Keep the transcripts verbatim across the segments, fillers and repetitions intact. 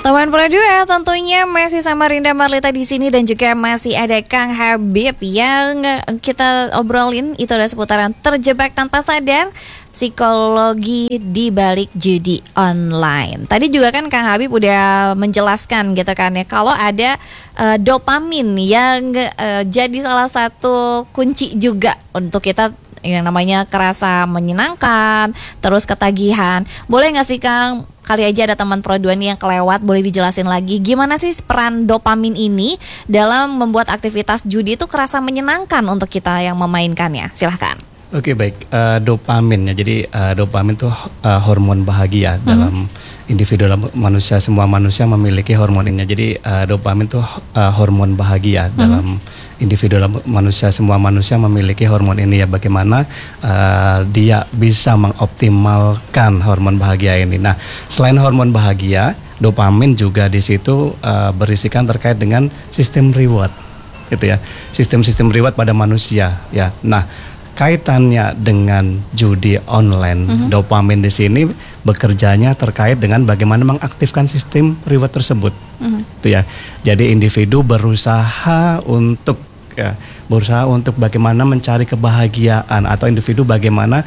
Teman Produa tentunya masih sama Rinda Marlita di sini dan juga masih ada Kang Habib yang kita obrolin itu adalah seputaran terjebak tanpa sadar, psikologi di balik judi online. Tadi juga kan Kang Habib udah menjelaskan gitu kan ya, kalau ada uh, dopamin yang uh, jadi salah satu kunci juga untuk kita yang namanya kerasa menyenangkan, terus ketagihan. Boleh nggak sih Kang, kali aja ada teman Pro dua nih yang kelewat, boleh dijelasin lagi gimana sih peran dopamin ini dalam membuat aktivitas judi itu kerasa menyenangkan untuk kita yang memainkannya? Silahkan. Oke, baik, uh, dopamin ya. Jadi uh, dopamin itu uh, hormon bahagia mm-hmm. dalam individu dalam manusia. Semua manusia memiliki hormon ini. Jadi uh, dopamin itu uh, hormon bahagia mm-hmm. dalam individu dalam manusia. Semua manusia memiliki hormon ini ya. Bagaimana uh, dia bisa mengoptimalkan hormon bahagia ini. Nah, selain hormon bahagia, dopamin juga di situ uh, berisikan terkait dengan sistem reward, gitu ya. Sistem-sistem reward pada manusia ya. Nah, kaitannya dengan judi online, mm-hmm. dopamin di sini bekerjanya terkait dengan bagaimana mengaktifkan sistem reward tersebut, mm-hmm. itu ya. Jadi individu berusaha untuk ya, berusaha untuk bagaimana mencari kebahagiaan, atau individu bagaimana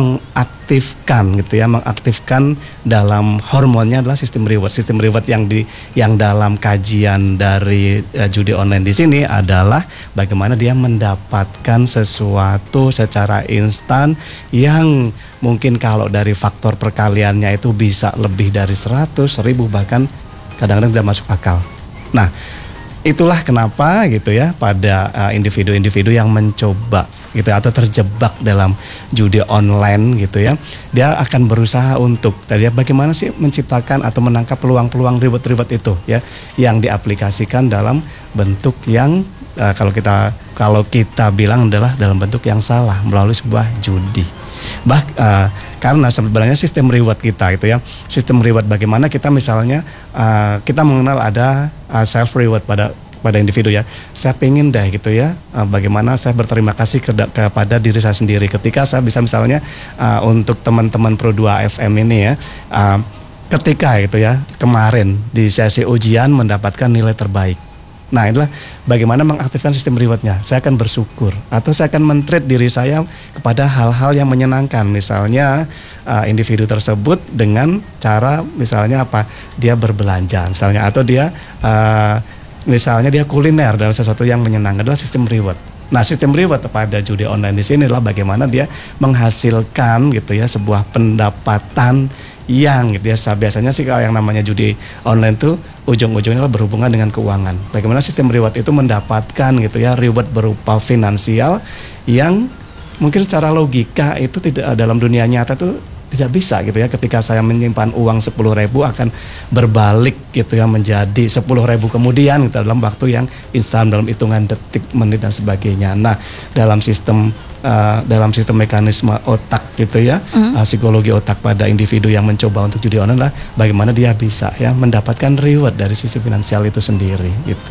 mengaktifkan gitu ya, mengaktifkan dalam hormonnya adalah sistem reward. Sistem reward yang di yang dalam kajian dari uh, judi online di sini adalah bagaimana dia mendapatkan sesuatu secara instan yang mungkin kalau dari faktor perkaliannya itu bisa lebih dari seratus, seribu, bahkan kadang-kadang tidak masuk akal. Nah, itulah kenapa gitu ya pada uh, individu-individu yang mencoba gitu atau terjebak dalam judi online gitu ya, dia akan berusaha untuk tadi ya, bagaimana sih menciptakan atau menangkap peluang-peluang reward-reward itu ya, yang diaplikasikan dalam bentuk yang uh, kalau kita kalau kita bilang adalah dalam bentuk yang salah, melalui sebuah judi. Bah uh, karena sebenarnya sistem reward kita itu ya, sistem reward bagaimana kita misalnya uh, kita mengenal ada uh, self reward pada pada individu ya. Saya pengen deh gitu ya, uh, bagaimana saya berterima kasih ke, kepada diri saya sendiri ketika saya bisa misalnya uh, untuk teman-teman Pro dua F M ini ya, uh, ketika itu ya kemarin di sesi ujian mendapatkan nilai terbaik. Nah, inilah bagaimana mengaktifkan sistem rewardnya. Saya akan bersyukur atau saya akan men-treat diri saya kepada hal-hal yang menyenangkan. Misalnya uh, individu tersebut dengan cara misalnya apa? Dia berbelanja misalnya, atau dia uh, misalnya dia kuliner dalam sesuatu yang menyenangkan, adalah sistem reward. Nah, sistem reward pada judi online di sini adalah bagaimana dia menghasilkan gitu ya sebuah pendapatan yang gitu ya, biasanya sih kalau yang namanya judi online tuh ujung-ujungnya berhubungan dengan keuangan. Bagaimana sistem reward itu mendapatkan gitu ya reward berupa finansial yang mungkin secara logika itu tidak dalam dunia nyata tuh tidak bisa gitu ya. Ketika saya menyimpan uang sepuluh ribu akan berbalik gitu ya menjadi sepuluh ribu kemudian gitu, dalam waktu yang instan, dalam hitungan detik, menit dan sebagainya. Nah, dalam sistem uh, dalam sistem mekanisme otak gitu ya, mm. uh, psikologi otak pada individu yang mencoba untuk judi online adalah bagaimana dia bisa ya mendapatkan reward dari sisi finansial itu sendiri gitu.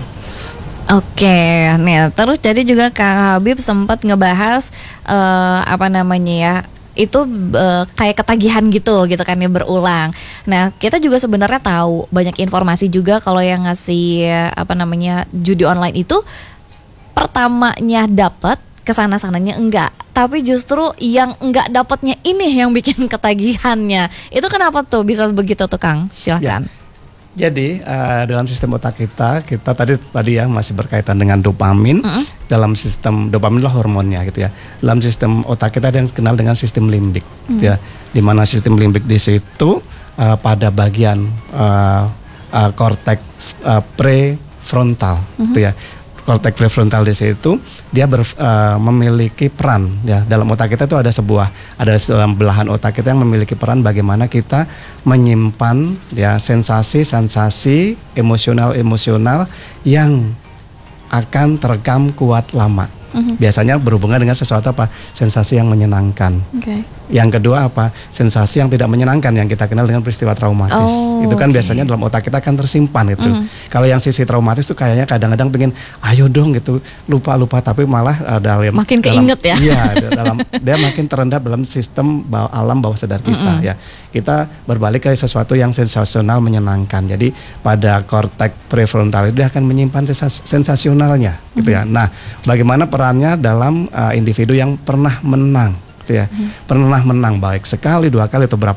Oke, nih terus jadi juga Kang Habib sempat ngebahas uh, apa namanya ya, itu uh, kayak ketagihan gitu gitu kan ya, berulang. Nah, kita juga sebenarnya tahu banyak informasi juga kalau yang ngasih apa namanya judi online itu pertamanya dapat, kesana sananya enggak, tapi justru yang enggak dapatnya ini yang bikin ketagihannya. Itu kenapa tuh bisa begitu tuh Kang? Silahkan. Ya. Jadi uh, dalam sistem otak kita, kita tadi tadi ya masih berkaitan dengan dopamin. Mm-hmm. Dalam sistem dopamin lah hormonnya gitu ya. Dalam sistem otak kita ada yang dikenal dengan sistem limbik, mm-hmm. gitu ya. Di mana sistem limbik di situ uh, pada bagian uh, uh, korteks uh, prefrontal, mm-hmm. gitu ya. Korteks prefrontal di situ dia ber, uh, memiliki peran ya, dalam otak kita itu ada sebuah ada dalam belahan otak kita yang memiliki peran bagaimana kita menyimpan ya sensasi-sensasi emosional-emosional yang akan terekam kuat lama. Mm-hmm. Biasanya berhubungan dengan sesuatu apa? Sensasi yang menyenangkan. Okay. Yang kedua apa? Sensasi yang tidak menyenangkan yang kita kenal dengan peristiwa traumatis. Oh, itu kan okay. biasanya dalam otak kita kan tersimpan itu. Mm. Kalau yang sisi traumatis tuh kayaknya kadang-kadang pengen ayo dong gitu, lupa-lupa tapi malah uh, dalam makin dalam, keinget ya. Iya, dalam dia makin terendap dalam sistem bawah, alam bawah sadar kita Mm-mm. ya. Kita berbalik ke sesuatu yang sensasional menyenangkan. Jadi pada korteks prefrontal itu dia akan menyimpan sensas- sensasionalnya gitu ya. Nah, bagaimana perannya dalam uh, individu yang pernah menang gitu ya. Pernah menang baik sekali, dua kali atau berapa